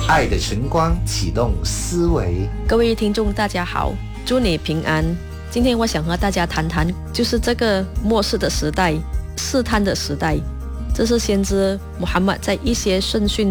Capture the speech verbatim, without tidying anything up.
爱的晨光启动思维。 各位听众大家好，祝你平安。今天我想和大家谈谈，就是这个末世的时代，试探的时代。这是先知穆罕默在一些圣训